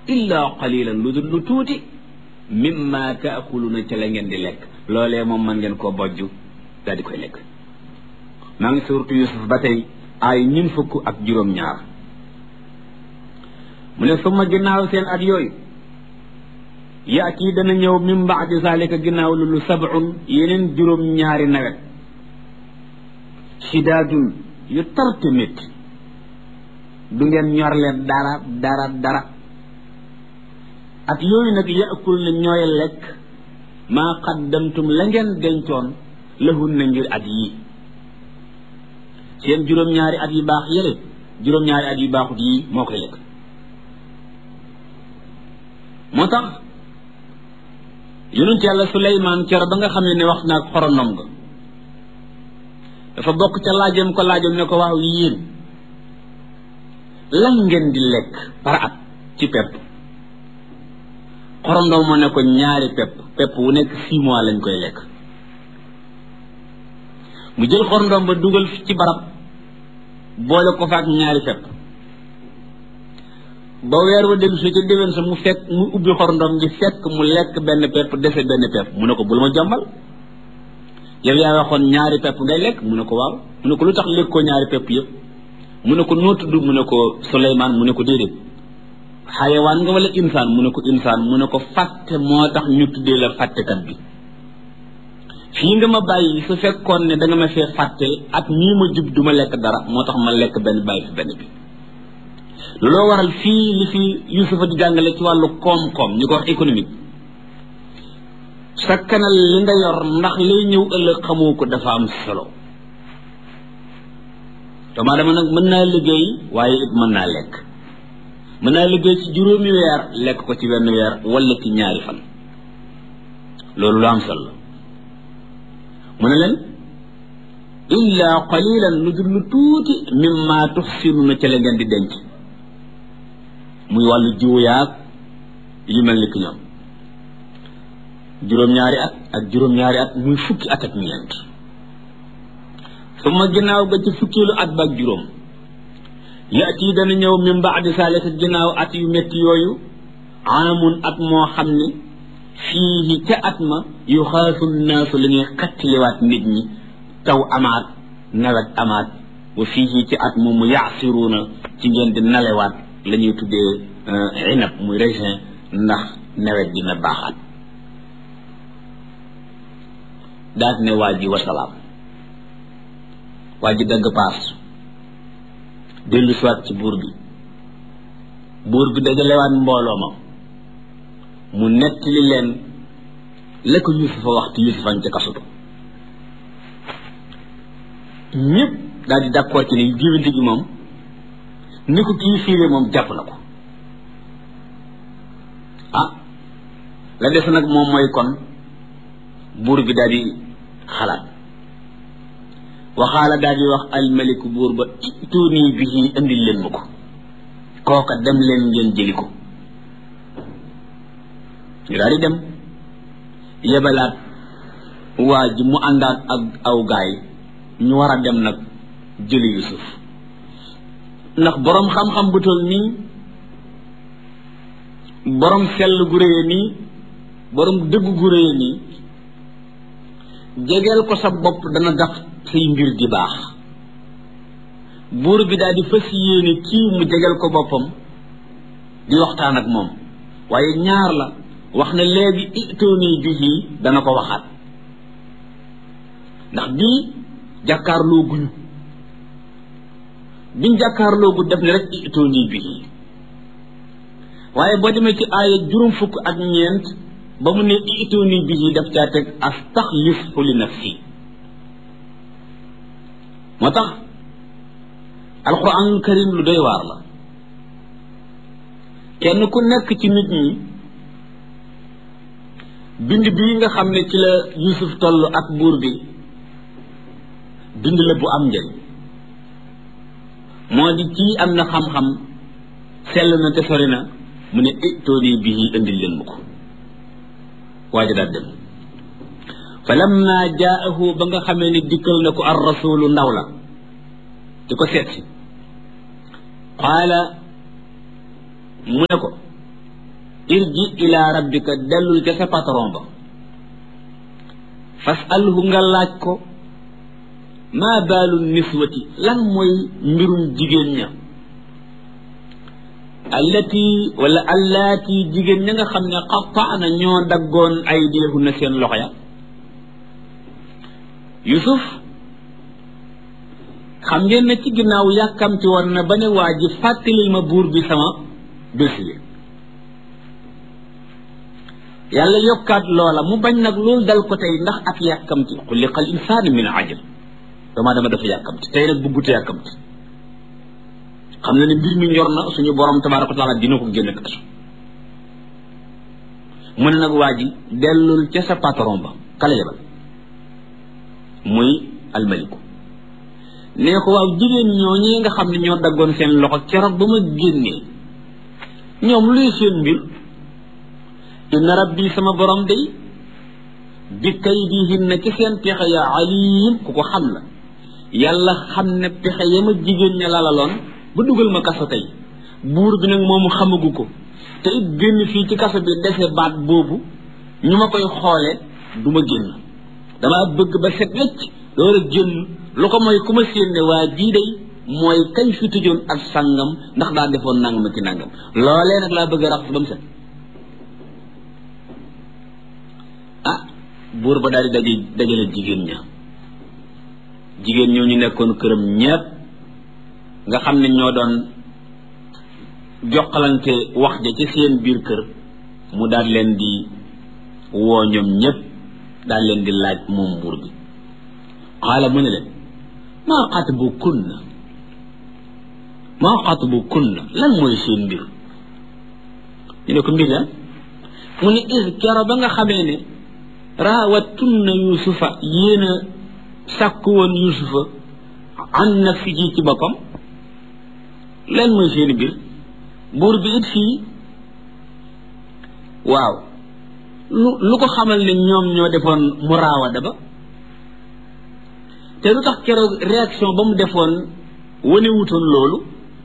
illa qalilan lu tuuti mimma taakuluna ca la ngeen di lekk loolee moom mën ngeen koo bojj daal di koy lekk maa ngi suuratu Yusuf ba tey ay 42 mu ne summa ginnaaw seen at yooyu yaati dana ñëw min baadi zalika ginnaaw lu 7 yeneen 2 nawet shidaadun yu tarte métti du ngeen ñorle dara at yooyu nag yaakul na ñooy lekk maa qaddamtum la ngeen dencoon lahun na ngir at yii seen 2 at yu baax yële 2 at yu baaxut yii moo koy lekk moo tax yonent yàlla Suleymaan cero ba nga xam ne wax naag xorondom nga dafa bokk ca laajam ko laajoon ne ko waaw yéen lan ngeen di lekk par at ci pepp xorondom moo ne ko 2 pepp wu nekk 6 mois lañ koy lekk mu jël xorondom ba dugal ci barab boole ko faak 2 pepp ba weer wa dem su ca déwén sa mu ubbi xorondom gi fekk mu lekk benn pepp dese benn pepp mu ne ko bul ma jombal yow yaa waxoon 2 pepp ngay lekk mu ne ko waaw mu ne ko lu tax lekkoo 2 pepp yëpp mu ne ko noo tudd mu ne ko Suleymaan mu ne ko déedéet xayawaan nga wala insaan mu ne ko insaan mu ne ko fàtte moo tax ñu tuddee la fàttekat bi fii nga ma bàyyi su fekkoon ne da nga ma fee fàtte ak nii ma jub du ma lekk dara moo tax ma lekk benn bàyyi fi benn bi looloo waral fii li fi Yuusufa di jàngale ci wàllu koom-koom ñu ko wax économique sakkanal li nga yor ndax lay ñëw ëllëg xamoo ko dafa am solo doomu aadama nag mën naa liggéey waaye it mën naa lekk mën naa liggéey ci 2 weer lekk ko ci 1 weer wala ci 2 fan loolu lu am solo mu ne leen illa qalilan lu dul lu tuuti mimma tuxsinuna ca la ngeen di denc muy wàllu jiwu yaag yu mel ni ki ñoom 2 at ak 2 at muy fukki at ak ñeent suma ginnaaw ba ci fukkeelu at ba ak 5 yaati dana ñëw min baadi saalika ginnaaw at yu métti yooyu aamun at moo xam ne fii ca at ma yu xaasu naasu la ñuy xattiliwaat nit ñi taw amaat nawet amaat wa fii ci at moomu yaasiruuna ci ngeen di nalewaat la ñuy tuddee inab muy raisin ndax nawet dina baaxaat daal ne waa ji wasalaam waa ji dagg paas dellu siwaat ci buur bi dajalewaat mbooloo ma mu nettali leen la ko Yuusufa waxtu Yuusufa ca kasutu ñëpp daal di d'accord ci ne géwénte gi moom ni ko kii fiire moom jàpp na ko la des nag moom mooy kon buur bi daal di xalaat waxaala daal di wax almaliku buur ba ituuni bihi indil leen ma ko kooka dem leen ngeen jëli ko ñu daal di dem yebalaat waa ji mu àndaat ak aw gaay ñu war a dem nag jëli Yuusuf ndax boroom xam-xam bu toll nii boroom sell gu réye nii boroom dëgg gu réye nii jegeel ko sa bopp dana tax say mbir di baax buur bi daal di fas yéene kii mu jegeel ko boppam di waxtaan ak moom waaye ñaar la wax na léegi itooni bihi dana ko waxaat ndax bii jàkkaarloo guñu biñ jàkkaarloo gu def ne rek itooni bihi waaye boo demee ci aaya 4 ba mu ne itooni bihi daf caa teg astaxlisu li nafsi moo tax alquranul karim lu doy waar la kenn ku nekk ci nit ñi bind bii nga xam ne ci la Yuusuf toll ak buur bi bind la bu am njëriñ moo di kii am na xam-xam sell na te sori na mu ne itooni bihi indil leen ma ko waaja daal dem fa lamma jaahu ba nga xamee ne dikkal na ko ar rasulu ndaw la di ko seet si qaala mu ne ko irji ila rabbika dellul ca sa patron ba fasalhu nga laaj ko maa baalu niswati lan mooy mbirum jigéen ña allaati jigéen ña nga xam ne qattaana ñoo daggoon aydiyahunna seen loxo ya Yusuf xam ngeen ne ci ginnaaw yàkkamti woon na ba ne waa ji fàttalil ma buur bi sama dossier yàlla yokkaat loola mu bañ nag loolu dal ko tey ndax ak yàkkamti xuliqal insaanu min ajal dama dafa yàkkamti tey nag bëggute yàkkamti xam na ne mbir mi ñor na suñu borom tabaaraka wa taala dina ko génn kaso mu ne nag waa ji dellul ca sa patron ba kala yebal muy almaliku nee ko waaw jigéen ñooñee nga xam ne ñoo daggoon seen loxo keroog ba ma génnee ñoom luy seen mbir inna rabbi sama borom day bi kaydihinna ci seen pexe ya alim ku ko xam la yàlla xam ne pexe ya ma jigéen ña lalaloon ba dugal ma kaso tey buur bi nag moomu xamagu ko te it génn fii ci kaso bi dese baat boobu ñu ma koy xoole du ma génn dama bëgg ba set wecc door a génn lu ko mooy ku ma séen ne waa jii day mooy kañ fi tëjoon ak sàngam ndax daa defoon nangam ak ki nangam loolee nag laa bëgg a rax ba mu set buur ba daal di dajale jigéen ña jigéen ñoo ñu nekkoon këram ñépp nga xam ne ñoo doon jokkalante wax ja ci seen biir kër mu daal leen di woo ñoom ñépp daal leen di laaj moom buur bi xaala mu ne leen maa xatbukunna lan mooy seen mbir ñu ne ko mbir la mu ne is kero ba nga xamee ne raawattunna yusufa yéen a sàkku woon yusufa an nafsihi ci boppam lan mooy seen mbir buur bi it fii waaw lu ko xamal ne ñoom ñoo defoon mu raawada ba te lu tax keroog réaction ba mu defoon wane wutoon loolu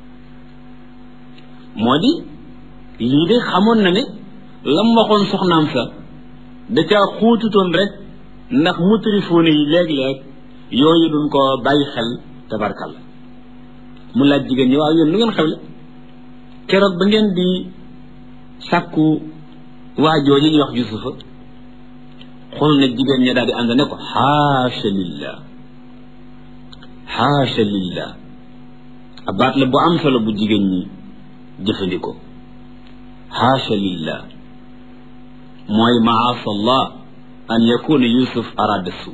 moo di lii de xamoon na ne lam waxoon soxnaam sa da caa xuututoon rek ndax mutrifoone yi léeg-léeg yooyu duñ ko bàyyi xel tabarkalla mu laaj jigéen ñi waaw yéen lu ngeen xewle keroog ba ngeen di sàkku waajoo yi ñuy wax Yusufa xool na jigéen ña daal di ànd ne ko xaasha lillah abaat la bu am solo bu jigéen ñi jëfandikoo xaasha lillah mooy maasallah an yakuna Yusuf arada su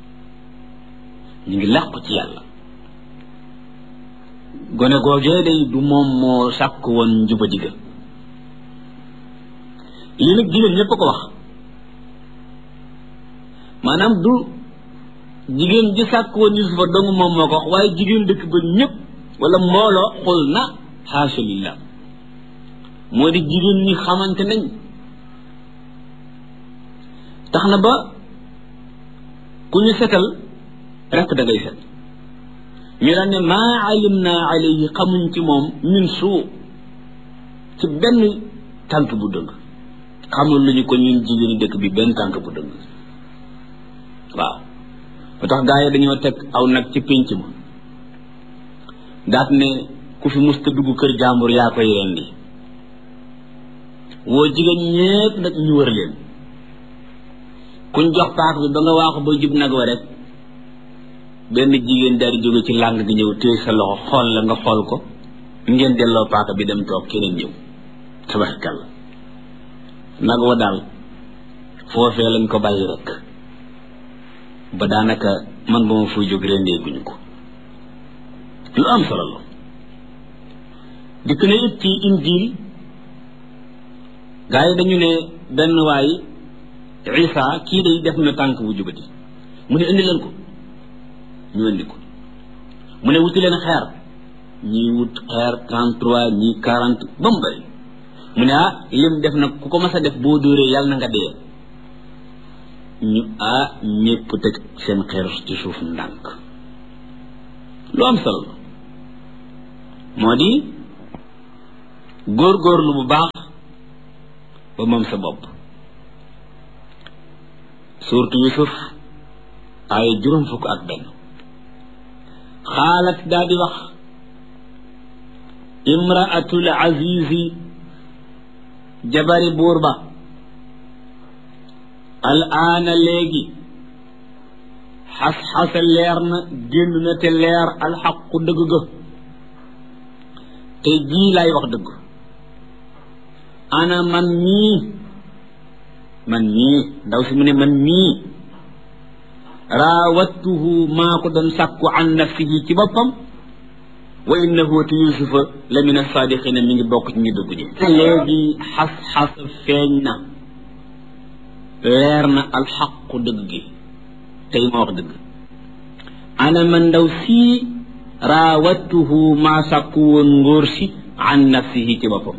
ñu ngi làqu ci yàlla gone googee day du moom moo sàkk woon njuba digga lii nag jigéen ñépp ko wax maanaam du jigéen ji sàkk woon Yusufa dong moom moo ko wax waaye jigéen dëkk ba ñépp wala mbooloo xul na xaasha lillah moo di jigéen ñi xamante nañ tax na ba ku ñu setal rek da ngay set ñu daan ne maa alimna alayhi xamuñ ci moom min suu ci benn tànk bu dëng xamul lu ñu ko ñun jigéeni dëkk bi benn tànk bu dëng waaw ba tax gaa yi dañoo teg aw nag ci pénc ma daat ne ku fi musta dugg kër jàmbur yaa koy rendi woo jigéen ñépp nag ñu wër leen kuñ jox paak bi ba nga waaxu ba jub nag wa rek benn jigéen daal di jóge ci làng gi ñëw téye sa loxo xool la nga xool ko ngeen delloo paaka bi dem toog keneen ñëw tabarkalla nag wa daal foofee lañ ko bàyyi rek ba daanaka man ba ma fuy jóg rendee guñu ko lu am solo la dikk na it ci injiil gaa yi dañu ne benn waay Isa kii day def na tànk bu jubati mu ne indi leen ko ñu indi ko mu ne wuti leen xeer ñii wut xeer 33 ñii 40 ba mu bëri mu ne lim def nag ku ko mas a def boo dóoree yàlla na nga dee ñu ñépp teg seen xeer ci suuf ndànk lu am solo moo di góorgóorlu bu baax ba moom sa bopp suurtu Yusuf ay 61 xaalat daa di wax imraatul azizi jabari buur ba al aana léegi xas-xasa leer na génn na te leer alxaqu dëgg ga te jii laay wax dëgg ana man mii ndaw si mu ne man mii raawattuhu maa ko doon sàkku an nafsihi ci boppam wa innahu te yusufa la min as-saadiqina mi ngi bokk ci ñu dëgg ji léegi xas-xas feeñ na leer na alxaqu dëgg gi tey ma wax dëgg ana man ndaw sii raawattuhu maa sàkku woon ngóor si an nafsihi ci boppam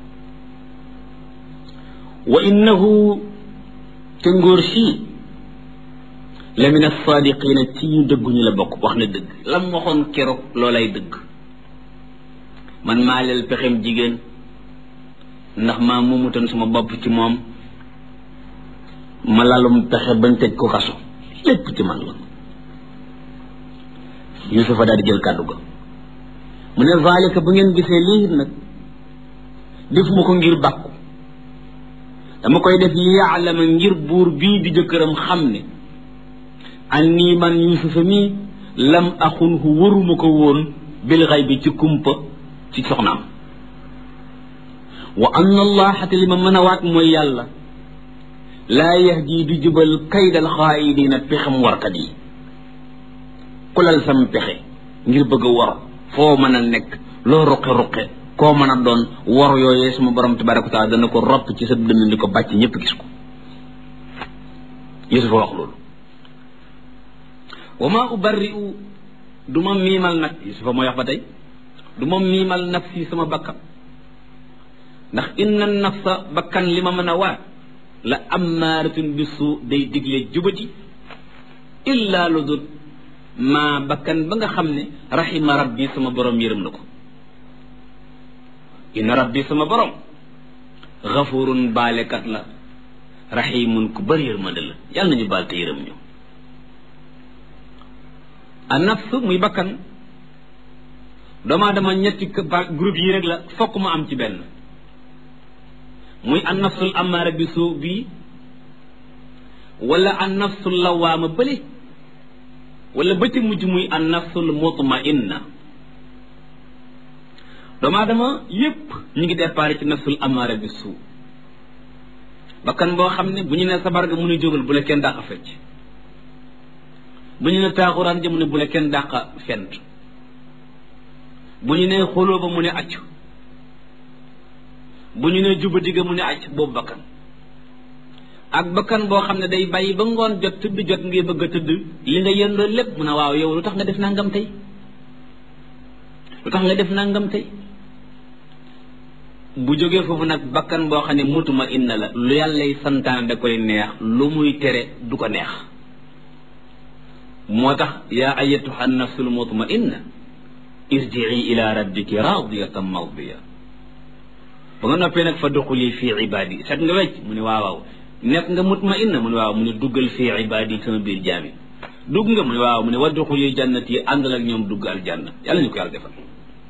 wa innahu te ngóor si la min as-saadiqina ci ñu dëgguñu la bokk wax na dëgg lam waxoon keroog loolay dëgg man maa leel pexem jigéen ndax maa moomutoon sama bopp ci moom ma lalum pexe bañ tëj ko kaso lépp ci man la Yusufa daal di jël kàddu ga mu ne zalika bu ngeen gisee lii nag defuma ko ngir bàkku dama koy def li yaalama ngir buur bii di jëkkëram xam ne anni man Yusufa mii lam axunhu waruma ko woon bil xaybi ci kumpa ci soxnaam wa anna allaha te li ma mën a waat mooy yàlla laa yahdi du jubal kaydal xaayidina pexam warkat yi kulal sam pexe ngir bëgg a war foo mën a nekk loo ruqe-ruqe koo mën a doon war yooyee suma borom tabaraka wa taala dana ko ropp ci sa dënn di ko bàcc ñëpp gis ko Yusufa wax loolu wa ma ubarri'u du ma miimal nag Yusufa mooy wax ba tey du ma miimal nafsi sama bakkan ndax inna nafsa bakkan li ma mën a waat la ammaaratun bisu day digle jubati illa lu dul maa bakkan ba nga xam ne rahima rabbi sama borom yërëm na ko inna rabbi sama borom xafurun baalekat la rahimun ku bëri yërmande la yàlla nañu baal te yërëm ñu a nafs muy bakkan doomaa dama ñetti groupe yi rek la fokk ma am ci benn muy an nafsul amaara bi suu bii wala an nafsul lawaama bële wala ba ci mujj muy an nafsul mutmainna doomu aadama yépp ñu ngi départ ci nafsul amaara bi suu bakkan boo xam ne bu ñu ne sabar ga mu ne jógal bu la kenn dàq fecc bu ñu ne taaxuraan ja mu ne bu la kenn dàq fent bu ñu ne xoloo ba mu ne accu bu ñu ne juba digga mu ne acc boobu bakkan ak bakkan boo xam ne day bàyyi ba ngoon jot tëdd jot ngay bëgg a tëdd li nga yëndoo lépp mu ne waaw yow lu tax nga def nangam tey lu tax nga def nangam tey bu jógee foofu nag bakkan boo xam ne mutuma inna la lu yàllay santaane da koy neex lu muy tere du ko neex moo tax yaa ayyatuha nafsul mutma inna irji'i ila rabbiki radiyatan mardiya ba nga noppee nag fa duxuli fii ibaadi set nga wecc mu ne waaw nekk nga mutma inna mu ne waaw mu ne duggal fii ibaadi sama biir jaami dugg nga mu ne waaw mu ne wa duxuli jannati àndal ak ñoom dugg aljanna yàlla ñu ko yàlla defal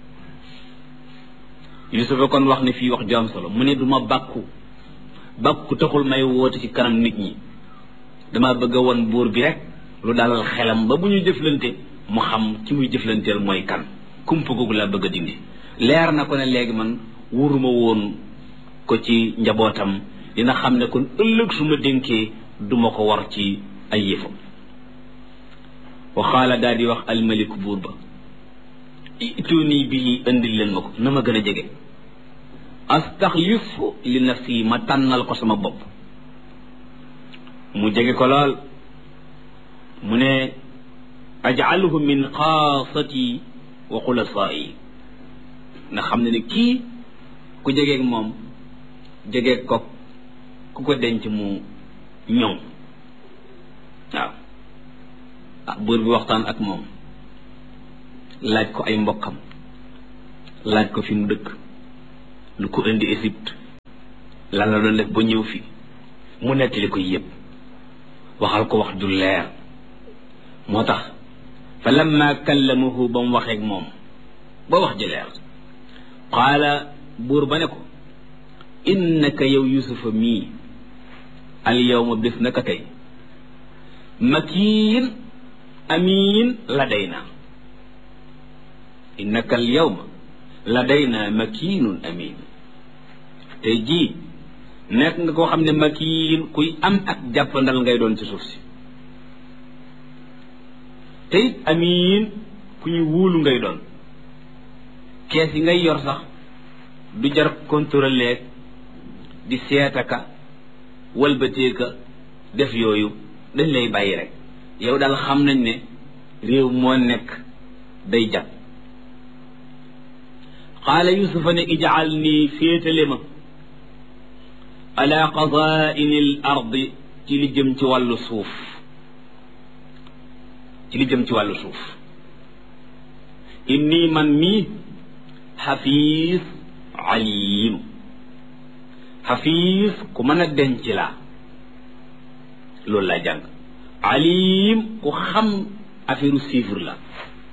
Yusufa kon wax ne fii wax ju am solo mu ne du ma bàkku taxul may woote ci kanam nit ñi dama bëgg a won buur bi rek lu dalal xelam ba bu ñu jëflante mu xam ci muy jëflanteel mooy kan kumpa googu laa bëgg a dindi leer na ko ne léegi man wuruma woon ko ci njabootam dina xam ne kon ëllëg su ma dénkee duma ko war ci ay yëfam wa xaala daal di wax almaliku buur ba ituni bii indil leen ma ko na ma gën a jege astaxlifu li nafsi ma tànnal ko sama bopp mu jege ko lool mu ne ajaluhu min xaasati wa xulasaai na xam ne ne kii ku jegeeg moom jegeeg ko ku ko denc mu ñoŋ waaw buur bi waxtaan ak moom laaj ko ay mbokkam laaj ko fi mu dëkk lu ko indi Égypte lan la doon def ba ñëw fi mu nettali ko yëpp waxal ko wax ju leer moo tax fa lamma kallamahu ba mu waxeeg moom ba wax ji leer qaala buur ba ne ko innaka yow yusufa mii al yawma bis naka tey makiin amiin ladayna innaka al yawma ladayna makiinun amiin tey jii nekk nga koo xam ne makiin kuy am ak jàppandal ngay doon ci suuf si tey amiin ku ñu wóolu ngay doon kees yi ngay yor sax du jar contrôler di seetaka walbateeka def yooyu dañ lay bàyyi rek yow daal xam nañ ne réew moo nekk day jag qaala yusufa ne ijaal nii féetale ma ala qadaa'ini l ardi ci li jëm ci wàllu suuf inni man mii xafiis alim xafiis ku mën a denc laa loolu laa jàng alim ku xam affaire chiffre la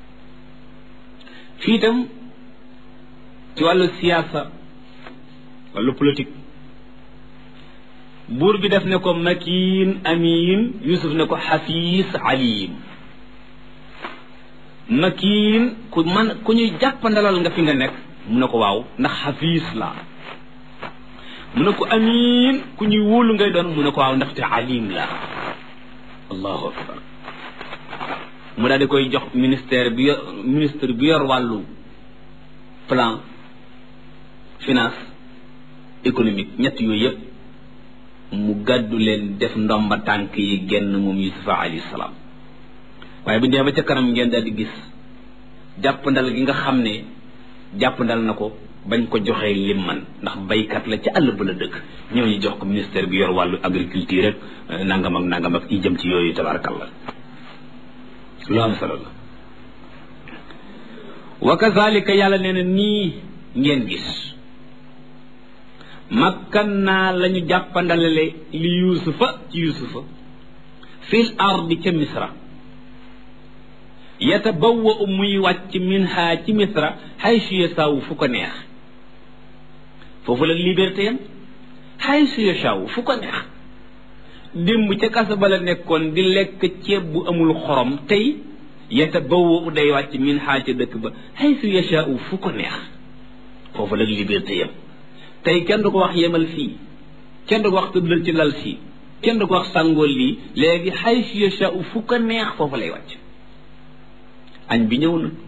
fii itam ci wàllu siyaasa wàllu politique buur bi def ne ko makiin amiin Yusuf ne ko xafiis alim makiin ku ñuy jàppandalal nga fi nga nekk mu ne ko waaw ndax xafiis la mu ne ko amiin ku ñuy wóolu ngay doon mu ne ko waaw ndaxte alim la allahu akbar mu daal di koy jox ministre bi yor wàllu plan finance économique ñett yooyu yëpp mu gàddu leen def ndomba tànk yi genn moom Yusufa alayhi salaam waaye bu dee ba ca kanam ngeen daal di gis jàppandal gi nga xam ne jàppandal na ko bañ ko joxee lim man ndax baykat la ci àll ba la dëkk ñëw ñu jox ko ministère bi yor wàllu agriculture rek nangam ak i jëm ci yooyu tabarakallah lu am solo la wa kazalika yàlla nee na nii ngeen gis makkan naa la ñu jàppandalale li yusufa ci yusufa fil ardi ca misra yatabawwa muy wàcc minha ci misra haysu yasaawu fu ko neex foofu la liberté yam haysu yasaawu fu ko neex démb ca kasa ba la nekkoon di lekk ceeb bu amul xorom tey yatabawwa day wàcc minha ca dëkk ba haysu yasaawu fu ko neex foofu la liberté yam tey kenn du ko wax yemal fii kenn du ko wax tëddal ci lal fii kenn du ko wax sàngool lii léegi haysu yasaawu fu ko neex foofu lay wàcc añ bi ñëw na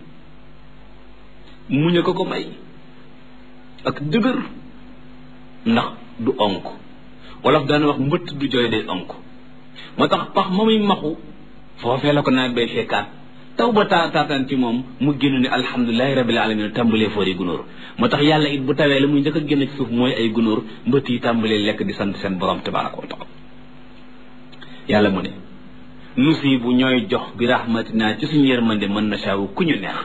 muñu ko may ak dëgër ndax du onk wolof daan wax mbëtt du jooy day onk moo tax pax ma muy maxu foofee la ko nawet bay fekkaat taw ba taataan ci moom mu génn ne alhamdulilahi rabbil alamin tàmbalee foori gunóor moo tax yàlla it bu tawee la muy njëkk a génn ci suuf mooy ay gunóor mbëtt yi tàmbalee lekk di sant seen borom tabaraka wa taala yàlla mu ne nusibu ñooy jox bi rahmatina ci suñu yërmande mën na saawu ku ñu neex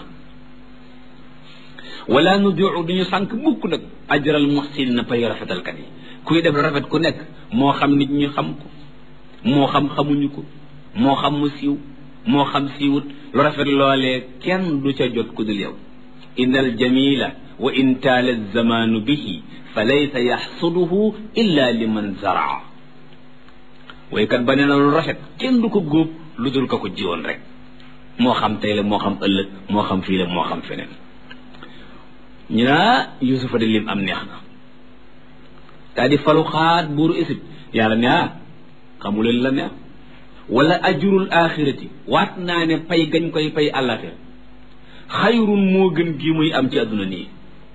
wala nudiu duñu sànq mukk nag ajral muhsinina pay rafetalkat yi kuy def rafet ku nekk moo xam nit ñi xam ko moo xam xamuñu ko moo xam mu siiw moo xam siiwut lu rafet loolee kenn du ca jot ku dul yow innal jamila wa in taala zamanu bihi fa laysa yaxsuduhu illa liman zaraa waykat ba nee na lu rafet kenn du ko góob lu dul ko jiwoon rek moo xam tey la moo xam ëllëg moo xam fii la moo xam feneen ñu naa Yusufa de lim am neex na daa di falu xaat buuru Égypte yàlla ne xamuleen la neex wala ajrul axirati waat naa ne pay gañ koy pay àllaaxira xayrun moo gën gi muy am ci àdduna nii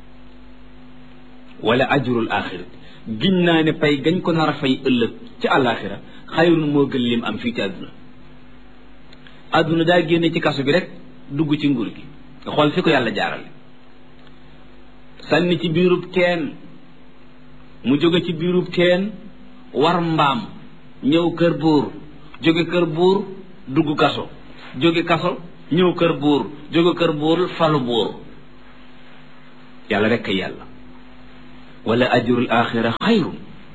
wala ajrul axirati giñ naa ne pay gañ ko nar a fay ëllëg ci àllaaxira xayrun moo gën lim am fii ci àdduna daa génne ci kaso bi rek dugg ci nguur gi nga xool fi ko yàlla jaarale sànni ci biirub teen mu jóge ci biirub teen war mbaam ñëw kër buur jóge kër buur dugg kaso jóge kaso ñëw kër buur jóge kër buur falu buur yàlla rek kay yàlla wala ajrul axira xayrun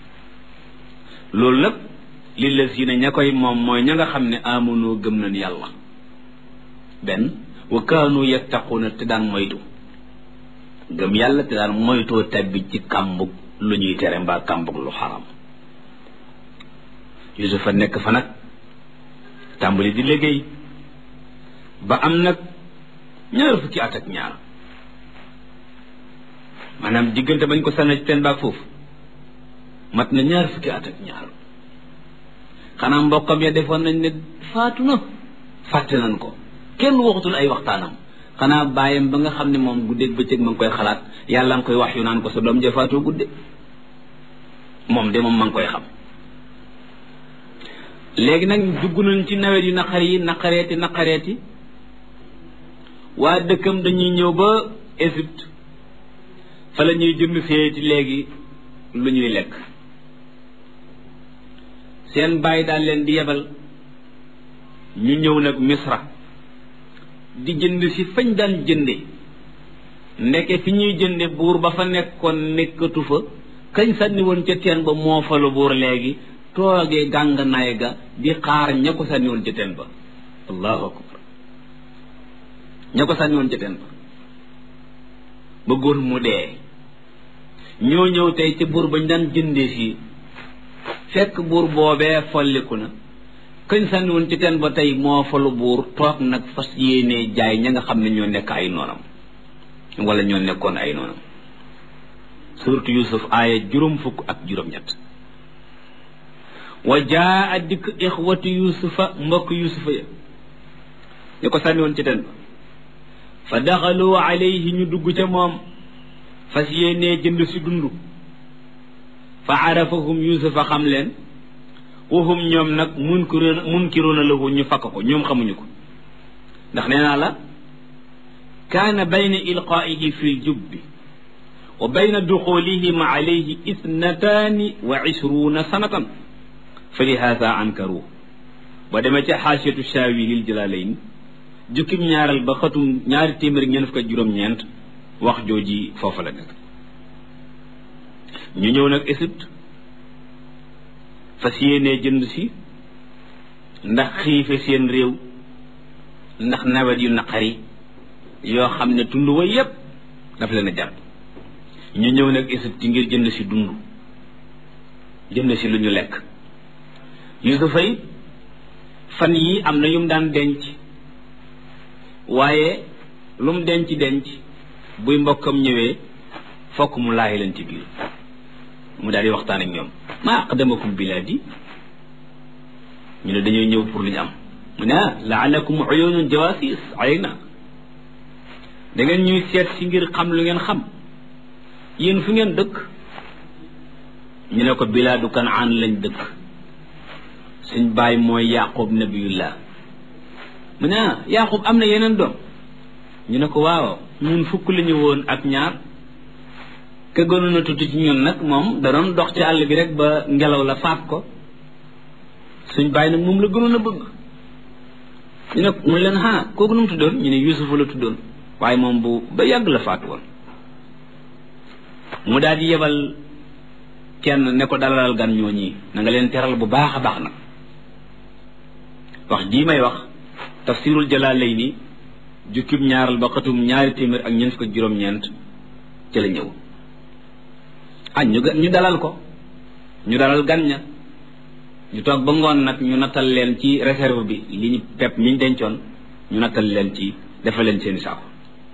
loolu nag lillazina ña koy moom mooy ña nga xam ne amanu gëm nañ yàlla benn wa kaanu yattaquuna te daan moytu gëm yàlla te daan moytoo tabbi ci kàmbug lu ñuy tere mbaa kàmbug lu xaram Yusufa nekk fa nag tàmbali di liggéey ba am nag 20 at ak ñaar maanaam diggante bañ ko sànni ci teen baag foofu mat na 20 at ak ñaar xanaa mbokkam ya defoon nañ ne faatu na fàtte nañ ko kenn waxatul ay waxtaanam xanaa bàyyam ba nga xam ne moom guddeeg bëccëg ma ngi koy xalaat yàlla nga koy wax yu naan ko sa doom ja faatoo gudde moom de moom ma ngi koy xam léegi nag dugg nañ ci nawet yu naqareeti waa dëkkam dañuy ñëw ba Égypte fa la ñuy jënd seeti léegi lu ñuy lekk seen bàyyi daal leen di yebal ñu ñëw nag Misra di jënd si fañ daan jënde ndeke fi ñuy jënde buur ba fa nekkoon nekkatu fa kañ sànni woon ca teen ba moo fa lu buur léegi toogee gànganaay ga di xaar ña ko sànni woon ca teen ba allahu akbar ña ko sànni woon ca teen ba bëggoon mu dee ñoo ñëw tey ci buur bañ daan jëndee si fekk buur boobee folliku na kañ sànni woon ci teen ba tey moo fa lu buur toog nag fas yéenee jaay ña nga xam ne ñoo nekk ay noonam wala ñoo nekkoon ay noonam surtout Yusuf aaya 50 wa jaa dikk ixwatu Yusufa mbokk Yusufa ya ñu ko sànni woon ci teen ba fa daxalu alayhi ñu dugg ca moom fas yéenee jënd si dund fa arafahum Yusufa xam leen waxum ñoom nag munkiruuna lahu ñu fakk ko ñoom xamuñu ko ndax nee naa la kaana bayna ilqaa'ihi fi ljubbi wa bayna duxulihim alayhi 22 sanatan fa lihaada ankaru ba demee ca xaasiyatu shaawi lil jalalayn jukkim ñaaral ba xatum 249 wax jooji foofa la nekk ñu ñëw nag Égypte fas yéenee jënd si ndax xiife seen réew ndax nawet yu naqari yoo xam ne tund wa yépp daf leen a jàpp ñu ñëw nag Égypte ngir jënd si dund jënd si lu ñu lekk Yusufa yi fan yi am na yum daan denc waaye lu mu denc buy mbokkam ñëwee fokk mu laaj leen ci biir mu daal di waxtaan ak ñoom maa aqdamakum bilaadi ñu ne dañuy ñëw pour lu ñu am mu ne laalakum uyunun jawasis ayna da ngeen ñuy seet si ngir xam lu ngeen xam yéen fu ngeen dëkk ñu ne ko bilaadu Kanaan lañ dëkk suñ baay mooy Yaqub nabiyullah mu ne Yaqub am na yeneen doom ñu ne ko waaw ñun fukk la ñu woon ak ñaar ka gënoon a tuuti ci ñun nag moom da doon dox ci àll bi rek ba ngelaw la faat ko suñ bàyyi nag moom la gënoon a bëgg ñu ne mu leen kooku nu mu tuddoon ñu ne Yusufa la tuddoon waaye moom bu ba yàgg la faat woon mu daal di yebal kenn ne ko dalalal gan ñooñi na nga leen teral bu baax a baax nag wax jii may wax tafsirul Jalaalayni jukkib ñaaral ba xatum 249 ca la ñëw ñu dalal ko ñu dalal gan ña ñu toog ba ngoon nag ñu nattal leen ci réserve bi li ñu pepp mi ñu dencoon ñu nattal leen ci defal leen seeni saako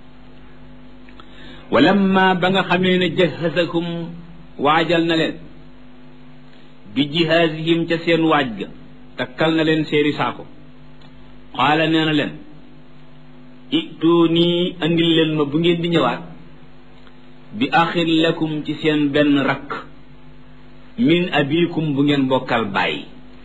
walamma ba nga xamee ne jahazakum waajal na leen bi jihaazihim ca seen waaj ga takkal na leen seeni saako qaala nee na leen ituuni andil leen ma bu ngeen di ñëwaat bi axin lakum ci seen benn rakk min abikum bu ngeen bokkal bàyyi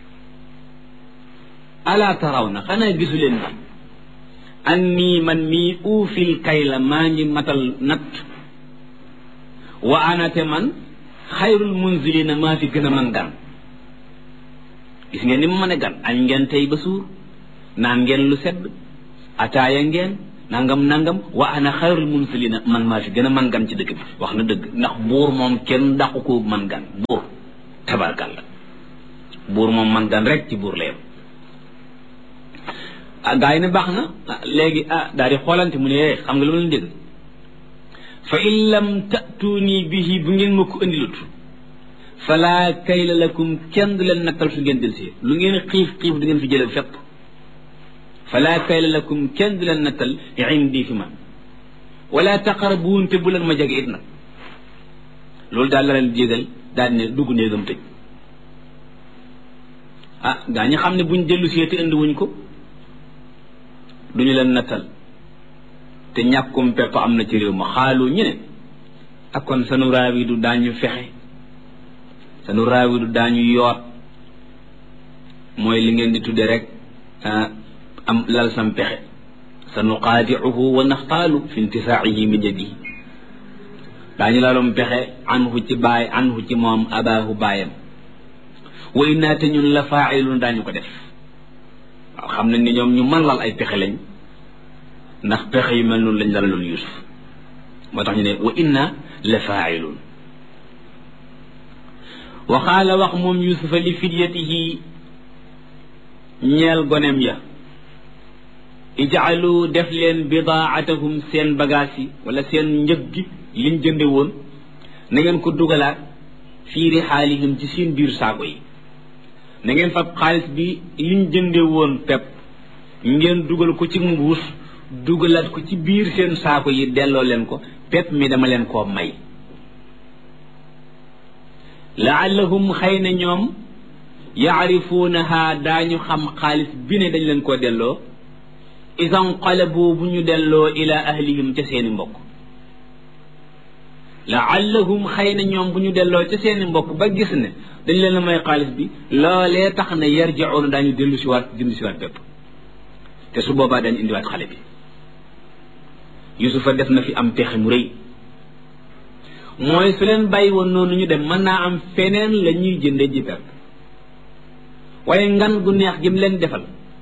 alaa taraw na xanaa gisu leen ma anni man mii uufil kayla maa ngi matal natt wa anate man xayrul munzilina maa fi gën a man gan gis ngeen ni mu mën a gan añ ngeen tey ba suur naan ngeen lu sedd ataaya ngeen nangam wa ana xayrul munzilina man maa fi gën a man gan ci dëkk bi wax na dëgg ndax buur moom kenn dàqu ko man gan buur tabarkàlla buur moom man gan rek ci buur la yem gaa yi ne baax na léegi daal di xoolante mu ne xam nga lu ma leen dégg fa in lam ta'tuuni bihi bu ngeen ma ko indilut fala kayla lakum kenn du leen nattal su ngeen delsi lu ngeen xiif xiif du ngeen fi jële fépp fala kayla lakum kenn du leen nattal indi fi man wala taqrabuun te bu leen ma jege it nag loolu daal la leen jégal daal ne dugg néegam tëj gaa ñi xam ne buñ dellu see te indi wuñ ko duñu leen nattal te ñàkkum pepp am na ci réew ma xaalu ñu ne ak kon sanu raawi du daañu fexe sanu raawi du daañu yoot mooy li ngeen di tudde rek am lal sam pexe sanu qaadiuhu wa naxtaalu fi intisaa'ihi min yadihi daañu lalum pexe anhu ci baay anhu ci moom abaahu baayam wa innaa te ñun la faa'iluun daañu ko def waaw xam nañ ni ñoom ñu mën lal ay pexe lañ ndax pexe yu mel noonu lañ lalaloon Yuusuf moo tax ñu ne wa inna la faa'iluun wa qaala wax moom Yuusufa li fidyatihi ñeel gonem ya ij'alu def leen bidaa'atahum seen bagage yi wala seen njëg gi liñ jënde woon na ngeen ko dugalaat fii rihaalihim ci seen biir saako yi na ngeen fab xaalis bi liñ jënde woon pepp ngeen dugal ko ci mbuus dugalaat ko ci biir seen saako yi delloo leen ko pepp mi dama leen koo may laallahum xëy na ñoom yaarifuunaha daañu xam xaalis bi ne dañ leen koo delloo idan qalabu bu ñu delloo ila ahlihim ca seeni mbokk laallahum xëy na ñoom bu ñu delloo ca seeni mbokk ba gis ne dañ leen a may xaalis bi loolee tax na yarji'uuna daañu dellu si waat jënd si waat bépp te su boobaa dañu indiwaat xale bi Yusufa def na fi am pexe mu rëy mooy su leen bàyyi woon noonu ñu dem mën naa am feneen la ñuy jënde ji pepp waaye ngan gu neex gi mu leen defal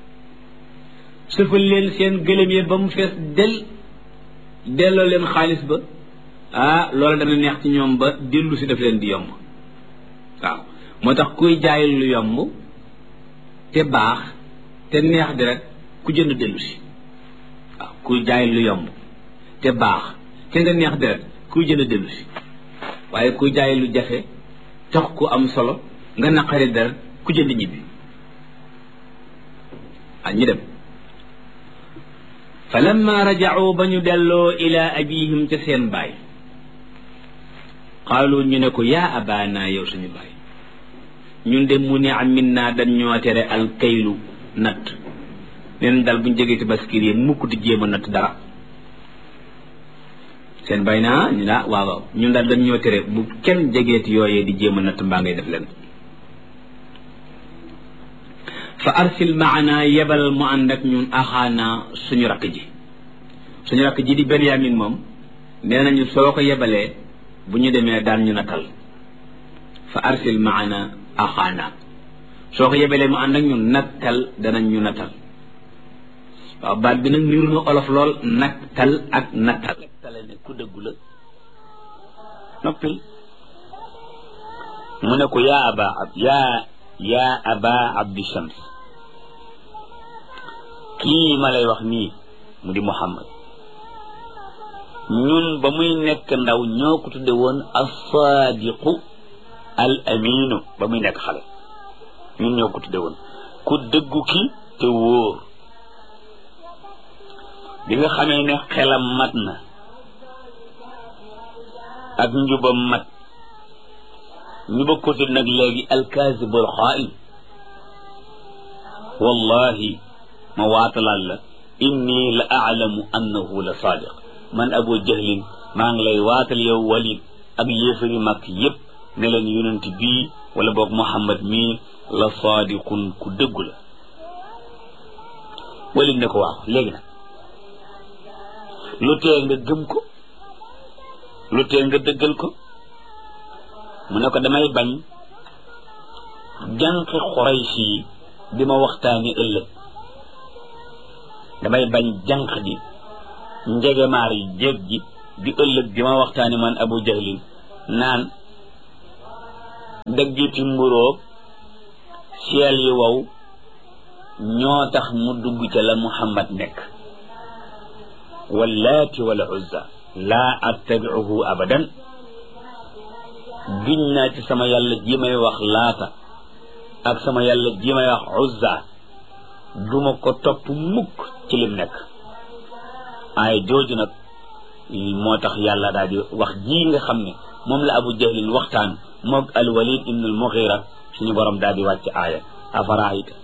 sëfal leen seen gëlëm yi ba mu fees delloo leen xaalis ba loolu dana neex ci ñoom ba dellu si daf leen di yomb waaw moo tax kuy jaay lu yomb te baax te neex di rek ku jënd dellu si waaw kuy jaay lu yomb te baax te nga neex di rek kuy jënd dellu si waaye kuy jaay lu jafe tax ku am solo nga naqari dara ku jënd ñibbi ñu dem fa lamma raja'u ba ñu delloo ila abihim ca seen baay qaalu ñu ne ko yaa abaana yow suñu baay ñun de mu ne amin naa dañ ñoo tere alkaylu natt neen dal buñ jegee ci baskir yi mukk di jéem a natt dara seen baay naa ñu daa waaw ñun daal dañ ñoo tere bu kenn jegeeti yooyee di jéem a natt mbaa ngay def leen fa arsil maana yebal mu ànd ak ñun axaana suñu rakk ji di Benyamin moom nee nañu soo ko yebalee bu ñu demee daan ñu nattal fa arsil maana axaana soo ko yebalee mu ànd ak ñun nattal danañ ñu nattal waaw baat bi nag niru na olof lool nattal ak nattal tale ne ku dëggu la noppil mu ne ko yaa aba abdi shams kii ma lay wax nii mu di Muhammad ñun ba muy nekk ndaw ñoo ko tudde woon as-sadiqu al aminu ba muy nekk xale ñun ñoo ko tudde woon ku dëggu ki te wóor bi nga xamee ne xelam mat na ak njubam mat ñu bëgg ko tudd nag léegi alkaazibul xaa'in wallahi ma waatalal la inni la aalamu annahu la saadiq man abu jahlin maa ngi lay waatal yow Walid ak yéefari mag yépp ne leen yonent bii wala boog Muhammad mii la saadiqun ku dëggu la Walid ne ko waaw léegi nag lu tee nga gëm ko lu tee nga dëggal ko mu ne ko damay bañ jànqi Quraysh yi di ma waxtaani ëllëg damay bañ jànq ji njegemaar yi jéeg ji di ëllëg di ma waxtaani man Abu Jahlin naan daggiti mburoog ciel yi wow ñoo tax mu dugg ca la Muhammad nekk wallaati wal uzza laa attabi'uhu abadan giñ naa ci sama yàlla ji may wax laata ak sama yàlla ji may wax uzza duma ko topp mukk ci lim nekk ay jooju nag moo tax yàlla daal di wax ji nga xam ne moom la Abu Jahlin waxtaan moog al Walid ibn al Mughira suñu borom daal di wàcc aaya afaraayta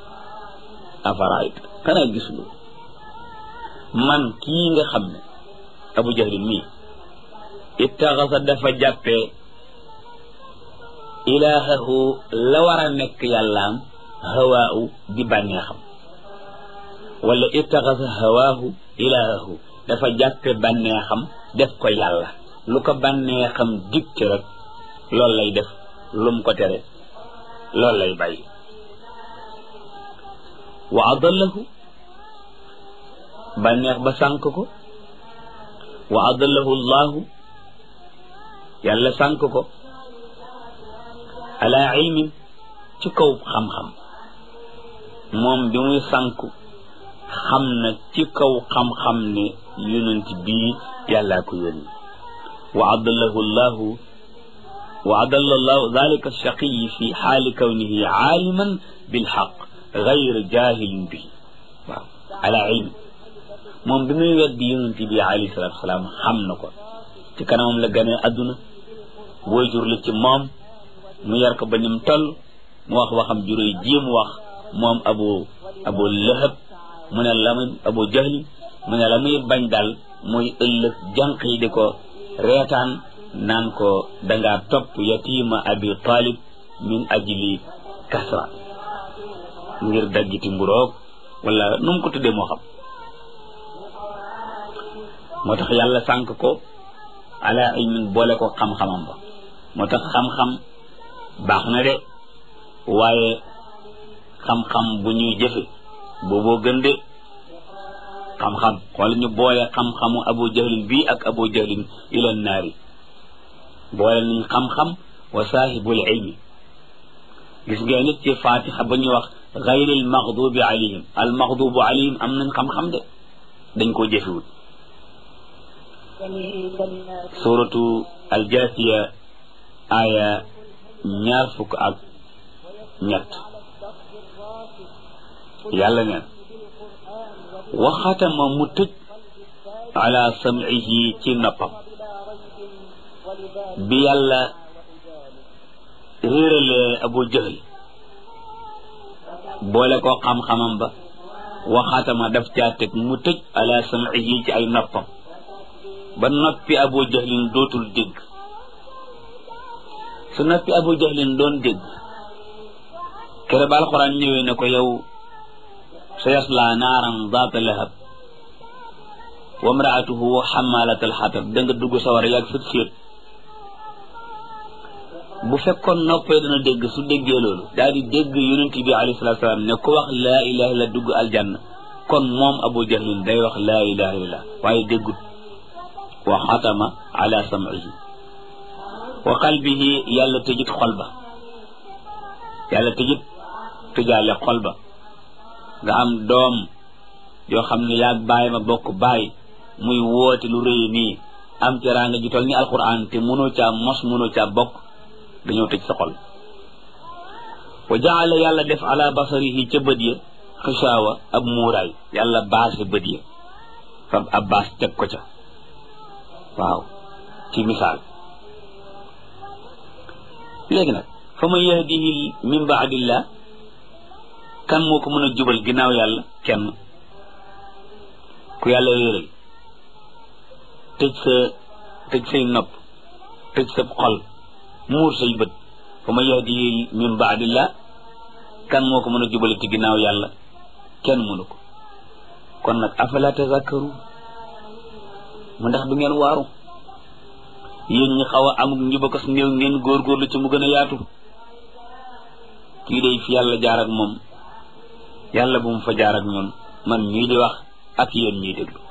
xanaa gisuloo man kii nga xam ne Abu Jahlin mii ittaxasa dafa jàppee ilaahahu la war a nekk yàllaam hawaahu di bànneexam wala ittaxasa hawaahu ilaahahu dafa jàppe bànneexam def ko yàlla lu ko bànneexam dicté rek loolu lay def lum ko tere loolu lay bàyyi wa adallahu bànneex ba sànk ko wa adallahu allahu yàlla sànk ko ala ilmin ci kaw xam-xam moom bi muy sànku xam na ci kaw xam-xam ne yonent bii yàllaa ko yónni wa adallahu allahu wa adalla allahu dalika alshaqiyi fi xaali kawnihi aaliman bilxaq gayr jaahilin bi waaw ala ilmi moom bi muy weddi yonent bi alayhi salatu wasalaam xam na ko ci kanamam la gane adduna waajur la ci moom mu yar ko ba nim toll mu wax waxam juróy jéem wax moom abu lahab mu ne la muy Abu Jahli mu ne la muy bañ daal mooy ëllëg jànq yi di ko reetaan naan ko dangaa topp yatiima abi talib min ajli kasra ngir daggiti mburoog wala nu mu ko tuddee moo xam moo tax yàlla sànk ko ala ilmin boole ko xam-xamam ba moo tax xam-xam baax na de waaye xam-xam bu ñuy jëfe booboo gën de xam-xam xool ñu boole xam-xamu Abu Jahlin bii ak Abu Jahlin ila naari boole nañ xam-xam wa saahibul ilmi gis ngeen nit ci fatiha ba ñuy wax gayril maxdubi alayhim al maxdubu alayhim am nañ xam-xam de dañ koo jëfewut suratu al jaasiya aya 23 yàlla neen waxatama mu tëj ala sam'ihi ci noppam bi yàlla réeralee Abu Jahl boole ko xam-xamam ba waxatama daf caa teg mu tëj ala sam'ihi ci ay noppam ba noppi Abu Jahlin dootul dégg su noppi Abu Jahlin doon dégg kere ba alxuraan ñëwee ne ko yow sayasla naaran zaata lahab wa mraatuhu xamaalat alxatab da nga dugg sawar yàgg sët séet bu fekkoon noppee dana dégg su déggee loolu daal di dégg yonent bi alayhi salaatu salaam ne ku wax laa ilaha illa dugg aljanna kon moom Abu Jahlin day wax laa ilaha illallah waaye déggut wa xatama ala sam'ihi wa qalbihi yàlla tëjit xol ba yàlla tëjit tëjaale xol ba nga am doom yoo xam ne yaag baay ma bokk baay muy woote lu rëy nii am teraanga ju tol ni alquran te mënoo caa mos mënoo caa bokk dañoo tëj sa xol wa jaala yàlla def ala basarihi ca bët ya xishaawa ab muuraay yàlla baase bët ya fab ab baas teg ko ca waaw ci misaal léegi nag fa man yahdihi min baadillah kan moo ko mën a jubal ginnaaw yàlla kenn ku yàlla réeral tëj say nopp tëj sa xol muur say bët fa man yahdihi min baadillah kan moo ko mën a jubal ci ginnaaw yàlla kenn mënu ko kon nag afala tazakkaru mu ndax du ngeen waaru yéen ñi xaw a amuk njubakos néew ngeen góorgóorlu ci mu gën a yaatu kii day fi yàlla jaar ak moom yàlla bu mu fa jaar ak ñun man ñii di wax ak yéen ñiy déglu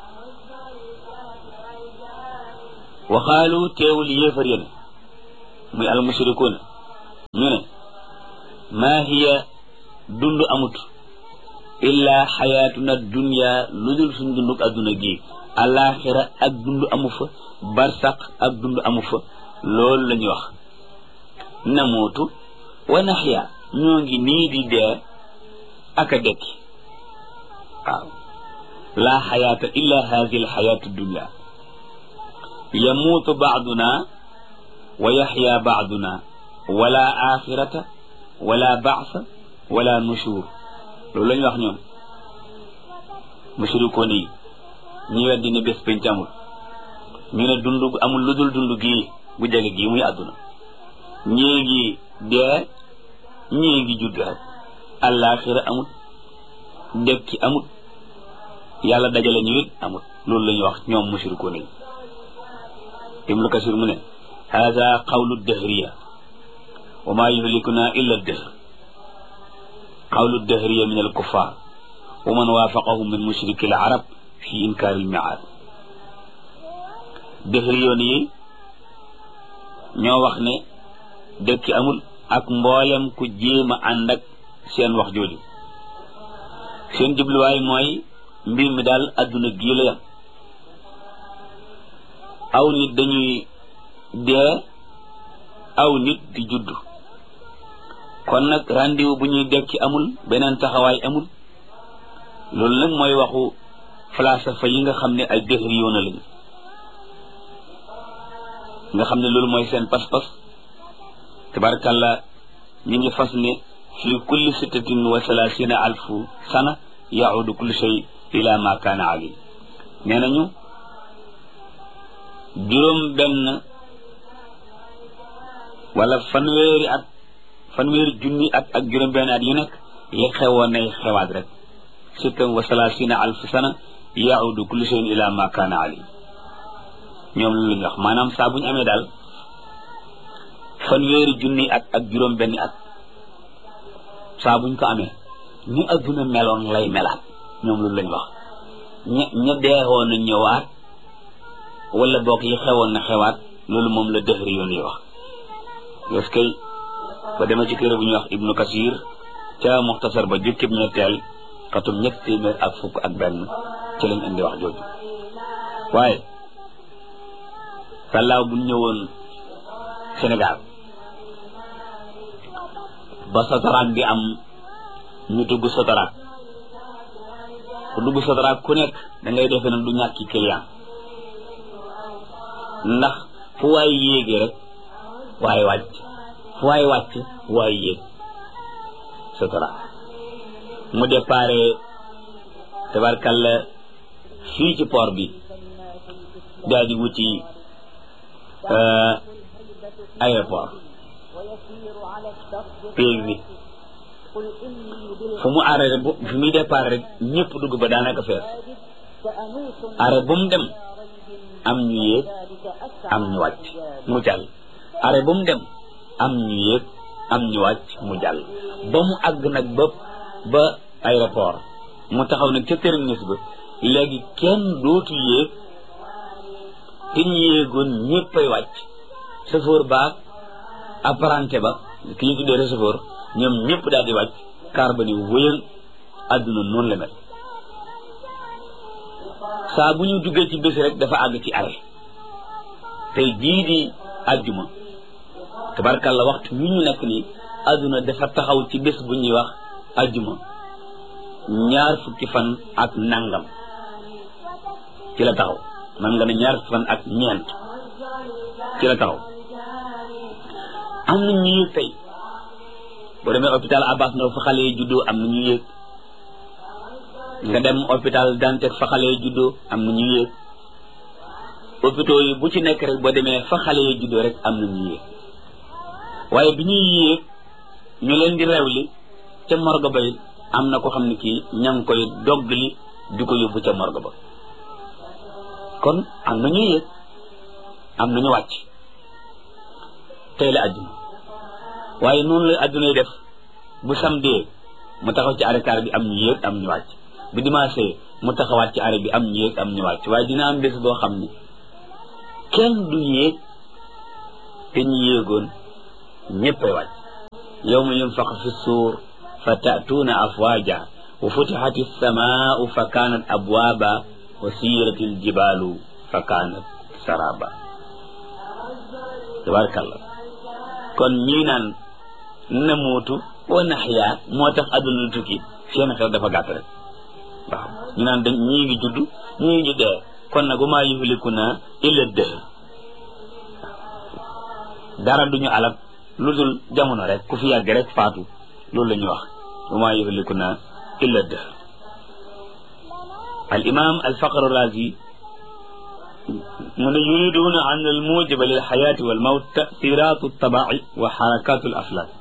waxaalu teewul yéefar yéen muy almushrikuuna ñu ne maa hiya dund amut illa xayaatuna dunya lu dul suñ dunduk adduna gi alaxira ak dund amu fa barsaq ak dund amu fa loolu la ñuy wax namuutu wa naxya ñoo ngi nii di dee ak a dekki waaw laa xayaata illa hadihi alxayaatu dunya yamuutu baaduna wa yaxya baaduna wala axirata wala baasa wala nushur loolu la ñu wax ñoom mushrikoon yi ñi weddi ne bés penc amul ñu ne dund amul lu dul dund gii gu jege gii muy àdduna ñii ngi dee ñii ngi judd rek àllaaxira amut dekki amut yàlla dajale ñu it amut loolu la ñuy wax ñoom mushrikoon yi ibnu kasir mu ne hada qawlu dahriya wa ma yuhlikuna illa dahr qawlu dahriya min al kuffar wa man waafaqahum min mushriki al arab fi inkaar al mi'aad dahriyoon yi ñoo wax ne dëkki amul ak mboolem ku jéem a ànd ak seen wax jooju seen jubluwaay mooy mbir mi daal adduna gii la yam aw nit dañuy dee aw nit di judd kon nag rendez-vous bu ñuy dekki amul beneen taxawaay amul loolu nag mooy waxu falsafa yi nga xam ne ay dahriyoon lañu nga xam ne loolu mooy seen pas-pas tabarakallah ñu ngi fas ne fi kulli sittatin wa salaasina alfu sana yaudu kullu shay ila ma kaana ali nee nañu juróom benn wala fanweeri junni at ak juróom benn at yu nekk li xewoon nay xewaat rek sittan wa salaasina alfu sana yaudu kullu shay ila ma kaana ali ñoom lu ñu wax maanaam saa bu ñu amee daal fanweeri junni at ak juróom benni at saa buñ ko amee ni adduna meloon lay melaat ñoom loolu lañ wax ña deexoon na ñëwaat wala boog li xewoon na xewaat loolu moom la dëhri yoon yi wax parce que ba dema ci téere bu ñuy wax ibnu kasir ca muxtasar ba jukkib ñetteel xatum ñett téeméer ak fukk ak benn ci lañ indi wax jooju waaye sàllaaw bu ñëwoon Sénégal ba sotaraak bi am ñu dugg sotaraak ku dugg sotaraak ku nekk da ngay defe na du ñàkki client ndax fu waay yéegee rek waaye wàcc fu waay wàcc waay yéeg sotaraak mu déparé tabarkalla fii ci port bi daal di wuti aéroport péeg bi fu mu arrêté fu muy départ rek ñëpp dugg ba daanaka fees arrêt bu mu dem am ñu yéeg am ñu wàcc mu jàll arrêt bu mu dem am ñu yéeg am ñu wàcc mu jàll ba mu àgg nag ba aéroport mu taxaw nag ca terminus ba léegi kenn dootu yéeg te ñu yéegoon ñëppay wàcc chauffeur baag apprenti ba ki ñu tuddee chauffeur ñoom ñëpp daal di wàcc car ba ni wëyal àdduna noonu la mel saa bu ñu duggee ci bés rek dafa àgg ci arrêt tey jii di àjjuma tabarkalla waxtu wi ñu nekk nii àdduna dafa taxaw ci bés bu ñuy wax àjjuma 20 fukki fan ak nangam ci la taxaw man nga ne 20 fukki fan ak ñeent ci la taxaw am na ñu yëg tey boo demee hôpital Abbas Ndao fa xale yi juddoo am na ñu yëg nga dem hôpital Dantec fa xale yi juddoo am na ñu yëg hôpitaux yi bu ci nekk rek boo demee fa xale yi juddoo rek am na ñu yëg waaye bi ñuy yéeg ñu leen di rewli ca morgue ba am na ko xam ne kii ña ngi koy doggali di ko yóbbu ca morgue ba kon am na ñu yéeg am na ñu wàcc tey la àdduna waaye noonu la àdduna def bu samedi mu taxaw ci arrêt car bi am ñu yéeg am ñu wàcc bu dimanche mu taxawaat ci arrêt bi am ñu yéeg am ñu wàcc waaye dina am bés boo xam ne kenn du yéeg te ñu yéegoon ñëppay wàcc yawma yunfaxu fi suur fa ta'tuuna afwaaja wa futihati as-samaa'u fa kaanat abwaaba wa siyirati al-jibaalu fa kaanat saraba. tabarakallah. kon ñii naan namuutu wa naxyaa moo tax adduna tukki seen xel dafa gàtt rek. waaw ñu naan dañ ñii ngi judd ñii ngi dee kon nag wa maa yuhlikunaa illa ad-dahr. dara duñu alal lu dul jamono rek ku fi yàgg rek faatu loolu la ñuy wax wa maa yuhlikunaa illa ad-dahr. al imam al Faqr Razi mu ne yuriduuna an al mujiba lil xayaati wal mawt tasiratu tabai wa xarakatu al aflaak.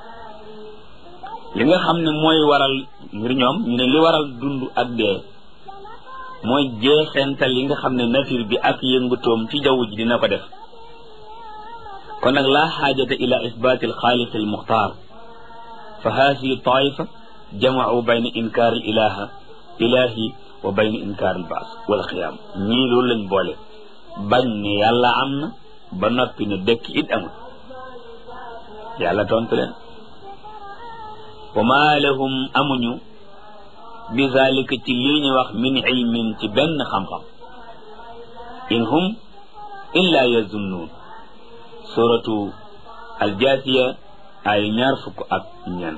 li nga xam ne mooy waral ngir ñoom ñu ne li waral dund ak dee mooy jeexental yi nga xam ne nature bi ak yëngutoom ci jaww ji dina ko def. kon nag laa xaajata ila isbaati alxaaliq almuxtaar fa haadihi taifa jamau bayna inkaar al ilahi wa bayna inkaar al baas wal xiyaam. ñii loolu lañ boole bañ ne yàlla am na ba noppi ne dekk it amul. yàlla tontu leen wa maa lahum amuñu bi zalika ci lii ñu wax min ilmin ci benn xam-xam in hum illa yazunnuun. suratu aljaasiya ay 24.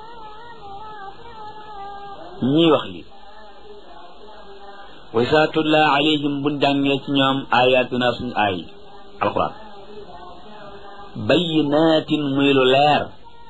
ñii wax li wa izaa tutlaa alayhim buñ jàngee ci ñoom ayaatuna suñu aay alquran bayyinaatin muy lu leer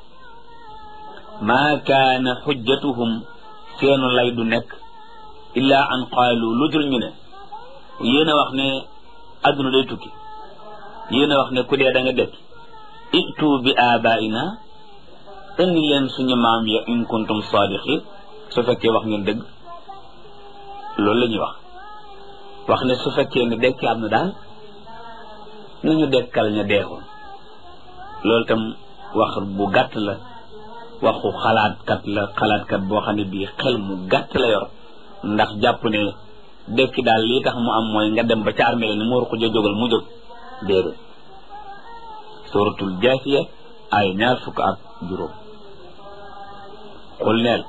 maa kaana xujjatuhum seenu lay du nekk illaa an qaalu lu dul ñu ne yéen a wax ne adduna day tukki, yéen a wax ne ku dee da nga dekk, itu bi abaina indi leen suñu maam ya in kuntum sadiqin su fekkee wax ngeen dëgg. loolu la ñuy wax ne su fekkee ne dekki am na daal nañu dekkal ña deexoon. loolu tam wax bu gàtt la, waxu xalaatkat boo xam ne bii xel mu gàtt la yor, ndax jàpp ne dekki daal lii tax mu am mooy nga dem ba ca armée ni mu war ko jógal mu jóg. déedéet. suratul jaasiya ay 25. qul neel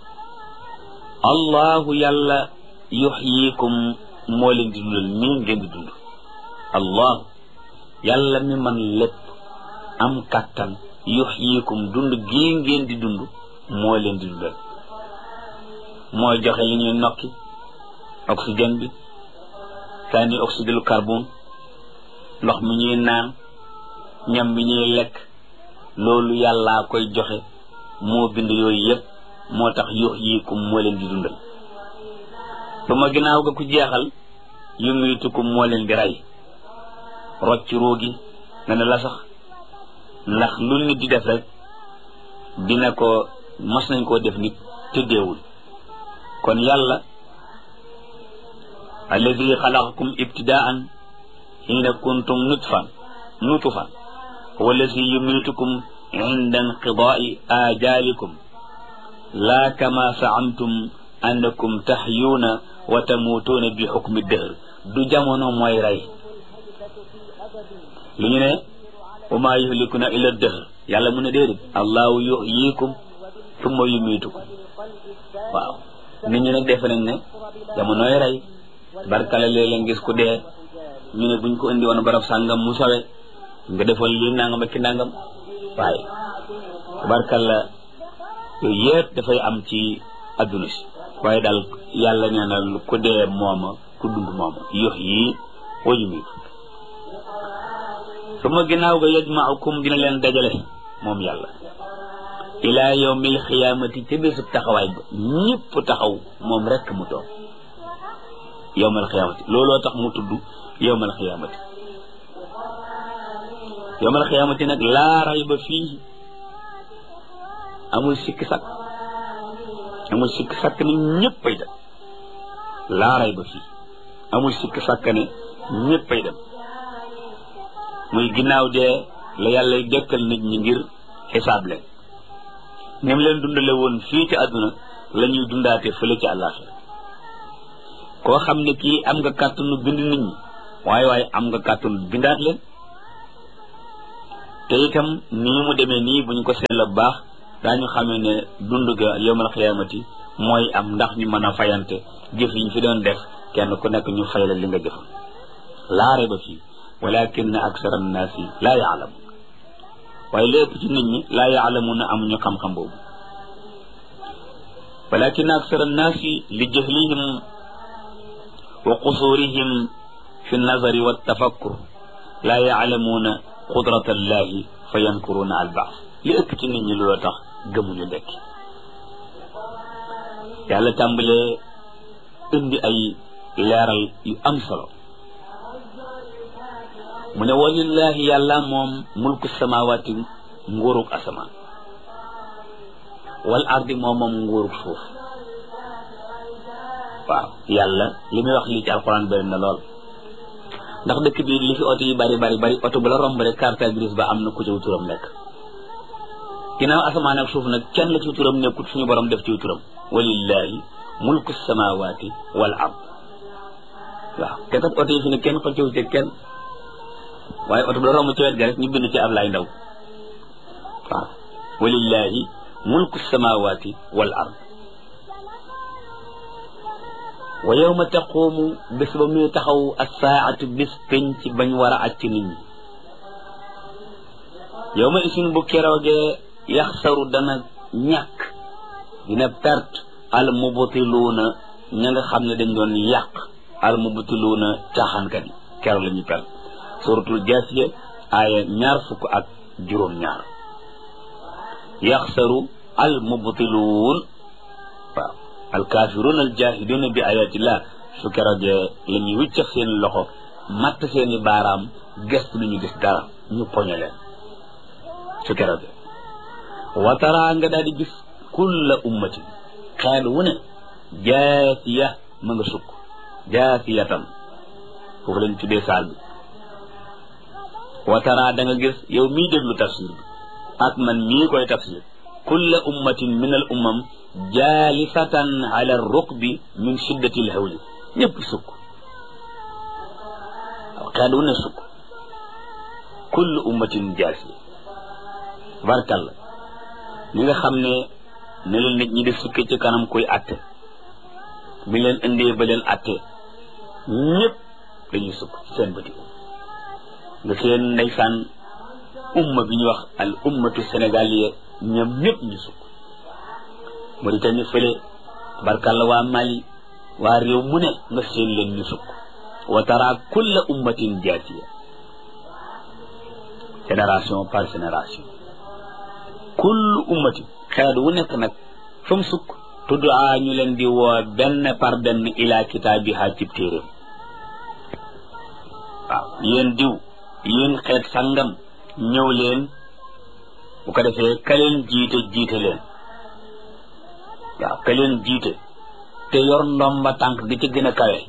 allahu yàlla yuxyikum moo leen di dundal nii ngeen di dund. allah yàlla mi man lépp am kàttan yuxyikum dund gii ngeen di dund moo leen di dundal. mooy joxe li ñuy nokki oxygène bi, sànni oxyde du carbone, ndox mi ñuy naan, ñam bi ñuy lekk, loolu yàllaa koy joxe moo bind yooyu yëpp moo tax yuxyikum moo leen di dundal. ba ma ginnaaw ga ku jeexal yumiitukum moo leen di rey, rocc ruugi nga ne la sax, ndax lu nit di def rek dina ko mas nañ koo def nit te deewul. kon yàlla alladi xalaqakum ibtidaan xiina kuntum nutfan huwa alladi yumiitukum inda inqidaai ajalikum laa kama saamtum annakum taxyuuna wa tamuutuuna bi xukmi dëhr. du jamono mooy rey. li ñu ne wa maa yuhlikuna illa dëhr, yàlla mu ne déedéet, allahu yuhyikum summa yumiitukum. waaw nit ñi nag defe nañ ne jamonooy rey. barkala léeg-léeg gis ku dee ñu ne buñ ko indi woon barab sàngam mu sawe nga defoon lii nangam ak ki nangam. waaye barkala yooyu yëpp dafay am ci adduna si. waaye daal yàlla nee na ku dee mooma ku dund mooma yuhyi wa yumiitu. suma ginnaaw ga yajma'ukum dina leen dajale moom yàlla ilaa yawmil xiyaamati ca bésub taxawaay ba ñëpp taxaw moom rekk mu toog. yawmal xiyaamati looloo tax mu tudd yawmal xiyaamati. yawmal xiyaamati nag laa rayba fii, amul sikki sàkk ne ñëppay dem. laa rayba fii amul sikki sàkk ne ñëppay dem. muy ginnaaw dee la yàlla dekkal nit ñi ngir xisaab leen. ñoom leen dundale woon fii ci àdduna la ñuy dundaate fële ci àllaaxira. koo xam ne kii am nga kàttanu bind nit ñi waaye am nga kàttanu bindaat leen. te itam nii mu demee nii bu ñu ko seetla baax daañu xamee ne dund ga yawmal xiyaamati mooy am ndax ñu mën a fayante jëf yi ñu fi doon def kenn ku nekk ñu fay la li nga jëfoon laa rayba fii walakin aksara annaasi laa yaalamu waaye lépp ci nit ñi laa yaalamuuna amuñu xam-xam boobu walakin aksara annaasi li jahlihim wa qusurihim fi nazari wa tafakkur laa yaalamuuna qudrata allahi fa yankuruuna albaas li ëpp ci nit ñi looloo tax gëmuñu dekki yàlla tàmbalee indi ay leeral yu am solo mu ne walillahi yàlla moom mulku samawati nguurug asamaan wal ardi moom nguurug suuf waaw yàlla li muy wax lii ci alquran bëri na lool ndax dëkk bi li fi oto yi bari oto bu la romb rek carte grise ba am na ku ci turam nekk ginnaaw asamaan ak suuf nag kenn la ci turam nekkut suñu borom def ci turam walillahi mulku samawati wal ard waaw te kat oto yi fi ne kenn xëccewu ci kenn waaye oto bu la romb ci wet ga rek ñu bind ci Ablaye Ndaw waaw walillahi mulku samawati wal ard wa yawma taqumu bés ba muy taxaw as-saa'atu bis penc bañ war a acc nit ñi yawma isin bu keroogee yaxsaru dana ñàkk dina perte al mubtiluuna ña nga xam ne dañ doon yàq al mubtiluuna caaxaankat yi keroog la ñu perte suratul jaasiya aaya 22 yaxsaru al mubtiluun waaw al kaafiruuna al jaahiduuna bi ayatillah su keroogee la ñuy wiccax seen loxo matt seeni baaraam gestu lu ñu gis dara ñu poñe leen su keroogee watara nga daal di gis kulla ummatin xeet wu ne jaasiya ma nga sukk jaasiyatan foofu lañ tuddee saal bi watara da nga gis yow mii déglu tafsir bi ak man mii koy tafsir kulla ummatin min al ummam jaalisatan ala rukbi min shiddati l hawli ñëpp sukk xeet wu ne sukk kullu ummatin jaasiya barkalla ñi nga xam ne ne leen nit ñi di sukki ci kanam koy atte bi leen indee ba leen atte ñëpp dañuy sukk ci seen bëti nga seen ndeysaan umma bi ñu wax al ummatu sénégaliya ñoom ñëpp ñu sukk Mauritanie fële barkalla waa Mali waa réew mu ne nga seen leen ñu sukk wa tara kulla ummatin jaasiya génération par génération kullu ummati xeet wu nekk nag fa mu sukk tuddaa ñu leen di woo benn par benn ila kitaabiha cib téeréem waaw yéen diw yéen xeet sangam ñëw leen bu ko defee ka leen jiite leen waaw ka leen jiite te yor ndomba tànk gi ci gën a kawe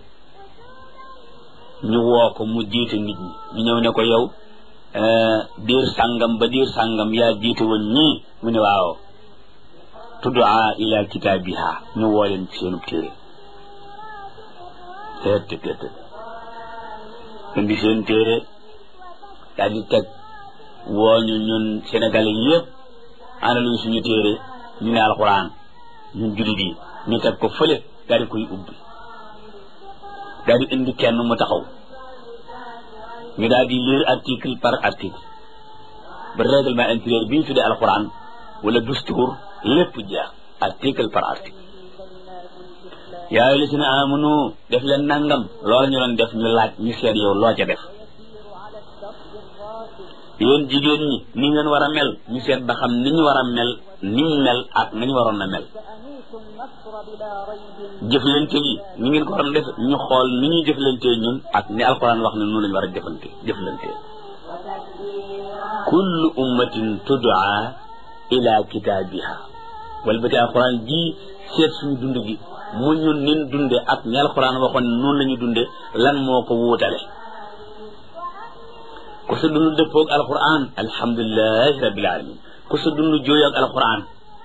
ñu woo ko mu jiite nit ñi ñu ñëw ne ko yow diir sàngam ba diir sàngam yaa jiite woon ñii mu ne waaw tuddaa ila kitaabiha ñu woo leen ci seenub téere teet indi seen téere daal di teg woo ñu ñun sénégalais yëpp ana luñ suñu téere ñu ne alxuraan ñun jullit yi ñu teg ko fële daal di koy ubbi daal di indi kenn mu taxaw ñu daal di lire article par article ba règlement intérieur bi ñu tuddee alxuraan wala dustuur lépp jeex article par article yaa ayyuhallazina amanu def leen nangam loolu ñu doon def ñu laaj ñu seet yow loo ca def yéen jigéen ñi ni ngeen war a mel ñu seet ba xam ni ñu war a mel ni ñu mel ak nañu waroon a mel jëflante yi ni ngeen ko waroon def ñu xool ni ñuy jëflantee ñun ak ni alxuraan wax ne noonu lañu war a jëflantee kullu ummatin tud'a ila kitaabiha wala ba ci alxuraan ji seet suñu dund gi mu ñun nin dunde ak ñi alxuraan waxoon noonu la ñu dunde lan moo ko wuutale ku sa dund dëppoog alxuraan alhamdulilahi rabbil alamin ku sa dund jooy ak alxuraan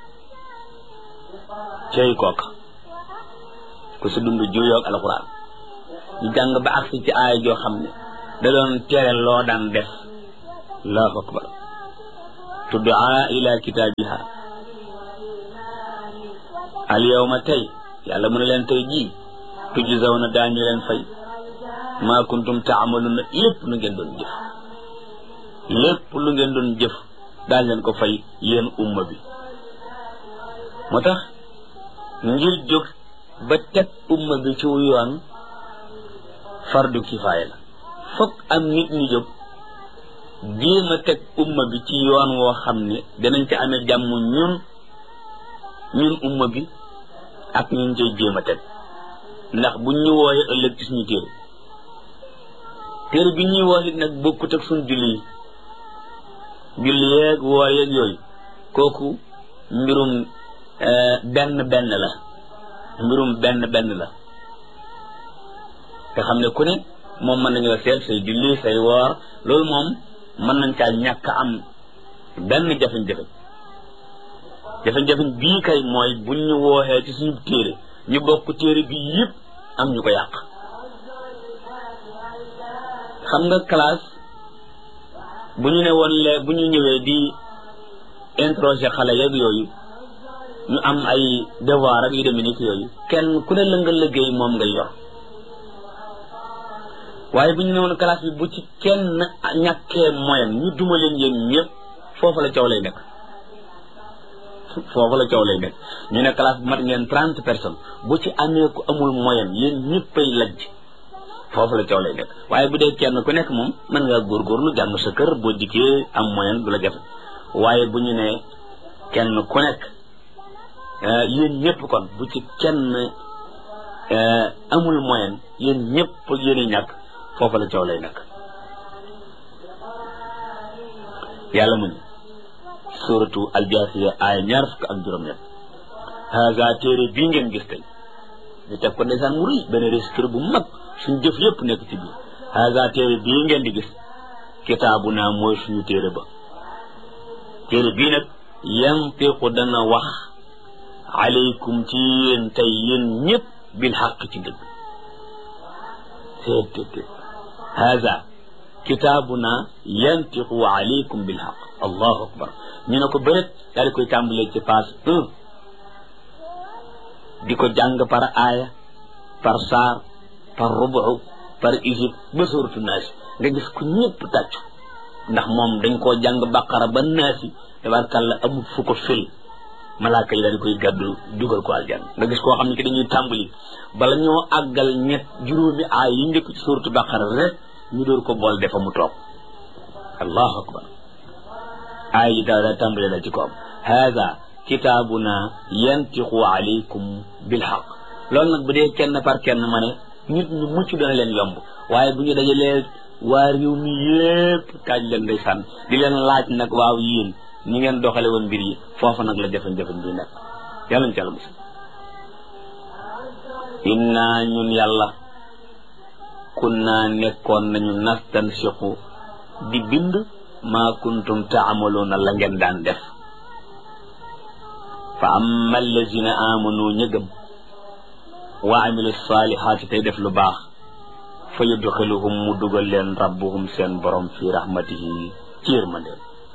cey kooka ku sa dund jooy ak alxuraan ñu jàng ba agsi ci aaya joo xam ne da doon tere loo daan def allahu akbar tud'a ila kitaabiha al yawma tey yàlla mu ne leen tey jii tujzawna daañu leen fay maa kuntum taamaluuna lépp lu ngeen doon jëf lépp lu ngeen doon jëf daañ leen ko fay yéen umma bi moo tax ngir jóg ba teg umma bi ci yoon fardu kifaaya la fokk am nit ñi jóg jéem a teg umma bi ci yoon woo xam ne danañ ci amee jàmm ñun umma bi ak ñun cay jéem a teg ndax buñ ñu wooyee ëllëg ci suñu téere bi ñuy wooye nag bokkut ak suñ julli yeeg woo yeeg yooyu kooku mbirum benn la mbirum benn la nga xam ne ku ne moom mën nañoo seet say julli say woor loolu moom mën nañ caa ñàkk am benn jafe-jafe bii kay mooy buñ ñu wooxee ci suñu téere ñu bokk téere bi yëpp am ñu ko yàq xam nga classe bu ñu ne woon bu ñu ñëwee di interroger xale yeeg yooyu ñu am ay devoir ak yu demee ni yooyu kenn ku ne la nga liggéey moom ngay yor waaye bu ñu ne woon classe bi bu ci kenn ñàkkee moyen ñu duma leen yéen ñëpp foofu la coow lay nekk ñu ne classe bu mat ngeen 30 personnes bu ci amee ku amul moyen yéen ñëppay lajj foofu la coow lay nekk waaye bu dee kenn ku nekk moom mën ngaa góorgóorlu jàng sa kër boo dikkee am moyen du la jafe waaye bu ñu ne kenn ku nekk yéen ñëpp kon bu ci kenn amul moyen yéen ñëpp yéen ñàkk foofu la coow lay nekk yàlla mu ne suratu aljaasiya aaya 26 haza téere bii ngeen gis tey ñu teg ko ndeysaan mu rëy benn registre bu mag suñ jëf yëpp nekk ci biir haza téere bii ngeen di gis kitaabu naa mooy suñu téere ba téere bii nag yantiqu dana wax aleykum ci yéen tey yéen ñëpp bil xaq ci dëgg haza kitaabu naa yantiqu aleykum bil xaq allahu akbar ñu ne ko bëret daal di koy tàmbalee ci page 1 di ko jàng par aaya par saar par rubu par isib ba suuratu naasi nga gis ko ñëpp tàccu ndax moom dañ koo jàng baqara ba naasi tabarkàlla amul fu ko fil malaaka yi dañ koy gàddu dugal ko aljanna nga gis koo xam ne ki dañuy tàmbali bala ñoo àggal juróomi aay yi njëkk ci suuratu baqara rek ñu door ko bool defa mu toog allahu akbar aay yi daa tàmbali la ci ko am haada kitaabuna yantiqu alaykum bilhaq loolu nag bu dee kenn par kenn ma ne nit ñu mucc dana leen yomb waaye bu ñu dajalee waa réew mi yépp taaj leen ndeysaan di leen laaj nag waaw yéen ñi ngeen doxale woon mbir yi foofa nag la jafe-jafe bi nekk yàlla ñu ci yàlla musal inna ñun yàlla kunna nekkoon nañu nastansiqu di bind maa kuntum taamaluuna la ngeen daan def fa amma allazina amanu ñëgëm wa amilu salihaati tey def lu baax fa yudxiluhum mu dugal leen rabbuhum seen borom fi rahmatihi ci yërmande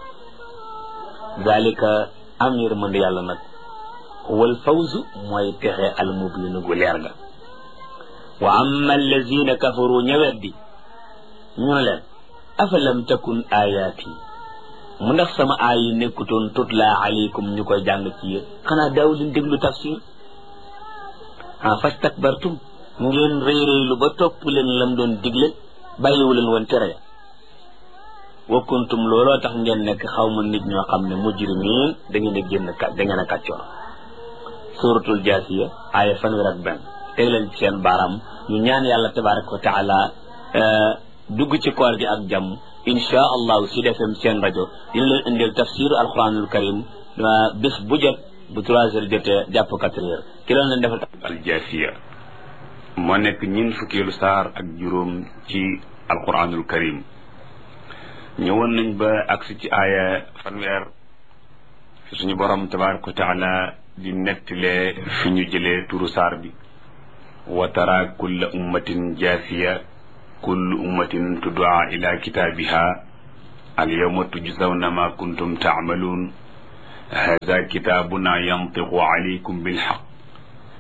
zalika am yërmande yàlla nag wal fawzu mooy texe al mubinu gu leer ga wa amma allazina kafaru ñëweddi ñu ne leen afalam takun ayaati mu ndax sama aay yi nekkutoon tutla alaykum ñu koy jàng ci yéen xanaa daaw leen déglu tafsir fastakbartum ngeen rëy rëylu ba topp leen lam doon digle bàyyiwu leen woon tere wa kuntum looloo tax ngeen nekk xaw ma nit ñoo xam ne mujrimiin da ngeen a kàccoor suratul jaasiya aaya 1 teg leen ci seen baaraam ñu ñaan yàlla tabaraka wa taala dugg ci koor gi ak jàmm insha allahu Sud FM seen rajo dina leen indil tafsir alquranul karim bés bu jot bu 3 heures jotee jàpp 4 heures ki loolu leen defal aljaasiya moo nekk ñin fukkeelu saar ak juróom ci alquranul karim ñëwoon nañ ba agsi ci aaya 1 fi suñu borom tabaraka wa taala di nettalee fi ñu jëlee turu saar bi wa tara kulla ummatin jaasiya kullu ummatin tud'a ila kitaabiha al yawma tujzawna ma kuntum ta'malun hadha kitabuna yantiqu alaykum bil haqq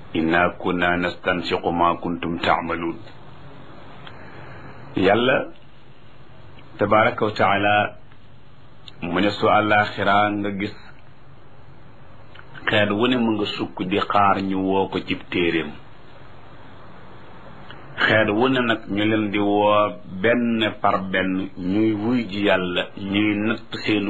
inna kunna nastansiqu ma kuntum taamaluun yàlla tabaraka wa taala mu ne su àllaaxira nga gis xeet wu ne mu nga sukk di xaar ñu woo ko cib téeréem xeet wu ne nag ñu leen di woo benn par benn ñuy wuy ji yàlla ñuy natt seenu